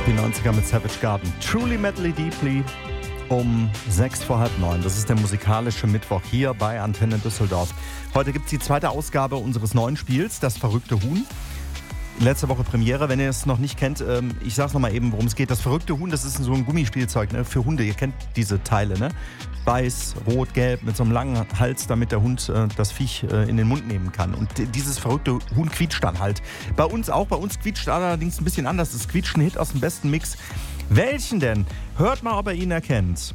Die 90er mit Savage Garden. Truly Medley Deeply um 8:06. Das ist der musikalische Mittwoch hier bei Antenne Düsseldorf. Heute gibt es die zweite Ausgabe unseres neuen Spiels, Das verrückte Huhn. Letzte Woche Premiere, wenn ihr es noch nicht kennt, ich sag's nochmal eben, worum es geht. Das verrückte Huhn, das ist so ein Gummispielzeug, ne, für Hunde. Ihr kennt diese Teile, ne? Weiß, rot, gelb, mit so einem langen Hals, damit der Hund das Viech in den Mund nehmen kann. Und dieses verrückte Huhn quietscht dann halt. Bei uns auch, bei uns quietscht allerdings ein bisschen anders. Es quietscht ein Hit aus dem besten Mix. Welchen denn? Hört mal, ob ihr ihn erkennt.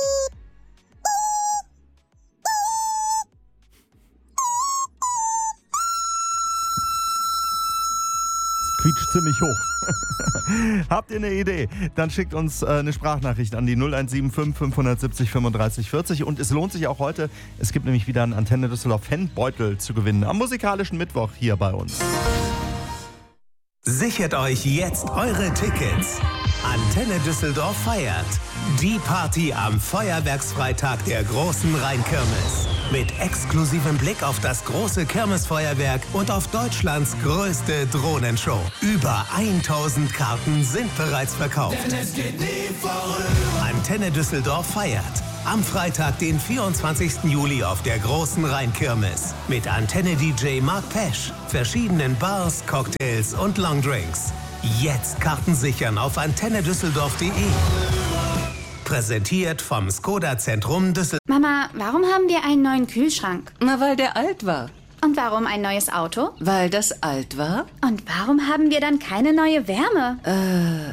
Quietscht ziemlich hoch. Habt ihr eine Idee? Dann schickt uns eine Sprachnachricht an die 0175 570 35 40. Und es lohnt sich auch heute. Es gibt nämlich wieder einen Antenne Düsseldorf Fanbeutel zu gewinnen. Am musikalischen Mittwoch hier bei uns. Sichert euch jetzt eure Tickets. Antenne Düsseldorf feiert die Party am Feuerwerksfreitag der großen Rheinkirmes. Mit exklusivem Blick auf das große Kirmesfeuerwerk und auf Deutschlands größte Drohnenshow. Über 1000 Karten sind bereits verkauft. Denn es geht nie vorüber. Antenne Düsseldorf feiert am Freitag, den 24. Juli auf der großen Rheinkirmes. Mit Antenne-DJ Mark Pesch, verschiedenen Bars, Cocktails und Longdrinks. Jetzt Karten sichern auf antennedüsseldorf.de. Präsentiert vom Skoda-Zentrum Düsseldorf. Mama, warum haben wir einen neuen Kühlschrank? Na, weil der alt war. Und warum ein neues Auto? Weil das alt war? Und warum haben wir dann keine neue Wärme?